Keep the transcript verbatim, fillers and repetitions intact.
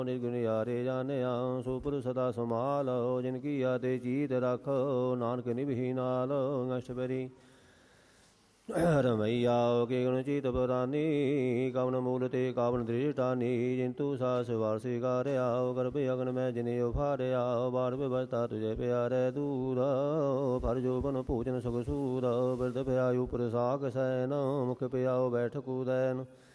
ਨਿਰਗੁਣ ਯਾਰੇ ਜਾਣਿਆ ਸੁਪੁਰ ਸਦਾ ਸਮਾਲ ਜਿਨ ਕੀ ਆਤੇ ਚੀਤ ਰੱਖੋ ਨਾਨਕ ਨਿਭੀ ਨਾਲ ਅਸ਼ਟਪਦੀ ਰਮਈਆ ਕੇ ਗੁਣ ਚੀਤ ਪੁਰਾਨੀ ਕਵਨ ਮੂਲ ਤੇ ਕਾਵਨ ਦ੍ਰਿਸ਼ਟਾਨੀ ਜਿੰਤੂ ਸਾਸ ਵਾਰ ਸਿਗਾਰਿਆ ਗਰਭ ਅਗਨ ਮੈਂ ਜਿਨੇ ਉਫਾਰਿਆ ਬਾੜ ਵਿਵਸਥਾ ਤੁਝੇ ਪਿਆਰੇ ਦੂਰ ਫਰ ਜੋਬਨ ਭੋਜਨ ਸੁਖ ਸੂਰ ਬਿਰਦ ਪਿਆਯੂ ਪੁਰ ਸਾਗ ਸੈਨ ਮੁਖ ਪਿਆਉ ਬੈਠ ਕੂਦੈਨ